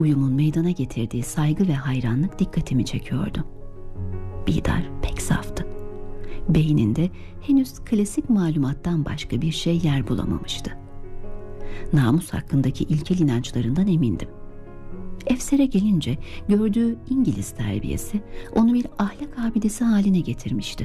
uyumun meydana getirdiği saygı ve hayranlık dikkatimi çekiyordu. Bidar pek saftı. Beyninde henüz klasik malumattan başka bir şey yer bulamamıştı. Namus hakkındaki ilkel inançlarından emindim. Efsere gelince gördüğü İngiliz terbiyesi onu bir ahlak abidesi haline getirmişti.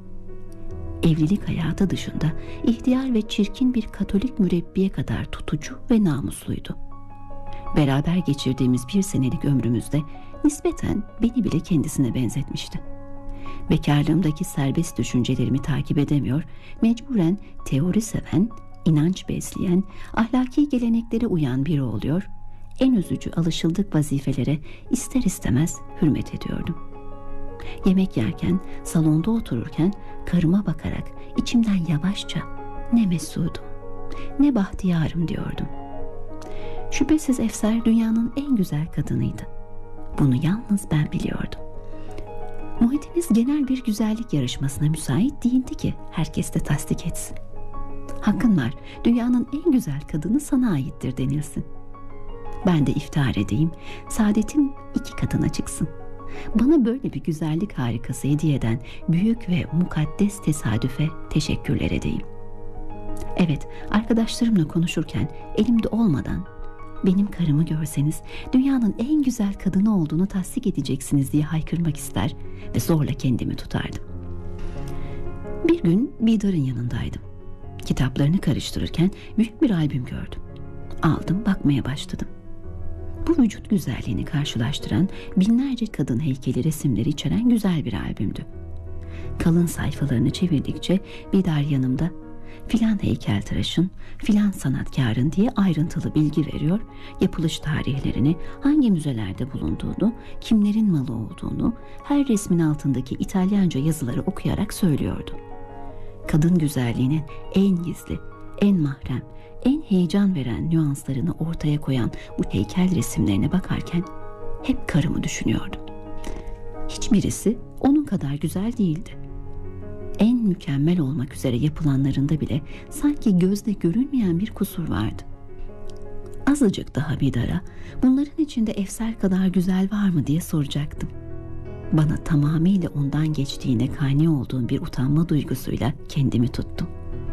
Evlilik hayatı dışında ihtiyar ve çirkin bir Katolik mürebbiye kadar tutucu ve namusluydu. Beraber geçirdiğimiz 1 senelik ömrümüzde nispeten beni bile kendisine benzetmişti. Bekarlığımdaki serbest düşüncelerimi takip edemiyor, mecburen teori seven, inanç besleyen, ahlaki geleneklere uyan biri oluyor, en üzücü alışıldık vazifelere ister istemez hürmet ediyordum. Yemek yerken, salonda otururken karıma bakarak içimden yavaşça ne mesudum, ne bahtiyarım diyordum. Şüphesiz Efser dünyanın en güzel kadınıydı. Bunu yalnız ben biliyordum. Muhitimiz genel bir güzellik yarışmasına müsait değildi ki herkes de tasdik etsin. Hakkın var, dünyanın en güzel kadını sana aittir denilsin. Ben de iftihar edeyim, saadetim 2 katına çıksın. Bana böyle bir güzellik harikası hediye eden büyük ve mukaddes tesadüfe teşekkürler edeyim. Evet, arkadaşlarımla konuşurken elimde olmadan benim karımı görseniz dünyanın en güzel kadını olduğunu tasdik edeceksiniz diye haykırmak ister ve zorla kendimi tutardım. Bir gün Bidar'ın yanındaydım. Kitaplarını karıştırırken büyük bir albüm gördüm. Aldım, bakmaya başladım. Bu vücut güzelliğini karşılaştıran binlerce kadın heykeli resimleri içeren güzel bir albümdü. Kalın sayfalarını çevirdikçe Bidar yanımda filan heykeltıraşın, filan sanatkarın diye ayrıntılı bilgi veriyor, yapılış tarihlerini, hangi müzelerde bulunduğunu, kimlerin malı olduğunu, her resmin altındaki İtalyanca yazıları okuyarak söylüyordu. Kadın güzelliğinin en gizli, en mahrem, en heyecan veren nüanslarını ortaya koyan bu heykel resimlerine bakarken hep karımı düşünüyordum. Hiçbirisi onun kadar güzel değildi. En mükemmel olmak üzere yapılanlarında bile sanki gözle görünmeyen bir kusur vardı. Azıcık daha Bidar'a bunların içinde Efser kadar güzel var mı diye soracaktım. Bana tamamıyla ondan geçtiğine kani olduğum bir utanma duygusuyla kendimi tuttum.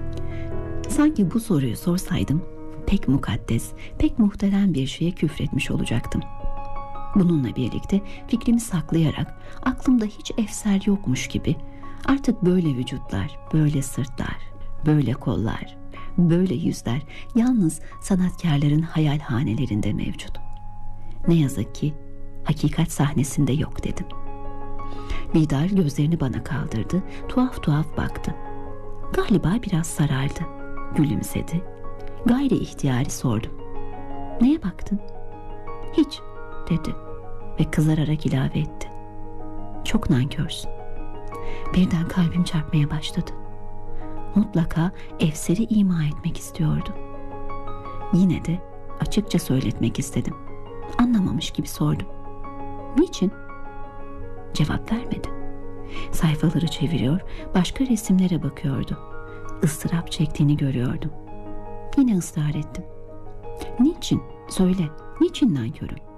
Sanki bu soruyu sorsaydım pek mukaddes, pek muhterem bir şeye küfretmiş olacaktım. Bununla birlikte fikrimi saklayarak aklımda hiç Efser yokmuş gibi artık böyle vücutlar, böyle sırtlar, böyle kollar, böyle yüzler yalnız sanatkarların hayalhanelerinde mevcut. Ne yazık ki hakikat sahnesinde yok dedim. Bidar gözlerini bana kaldırdı, tuhaf tuhaf baktı. Galiba biraz sarardı, gülümsedi. Gayri ihtiyari sordum. Neye baktın? Hiç dedi ve kızararak ilave etti. Çok nankörsün. Birden kalbim çarpmaya başladı. Mutlaka Efser'i ima etmek istiyordu. Yine de açıkça söyletmek istedim. Anlamamış gibi sordum. Niçin? Cevap vermedi. Sayfaları çeviriyor, başka resimlere bakıyordu. Istırap çektiğini görüyordum. Yine ısrar ettim. Niçin? Söyle, niçin nankörüm?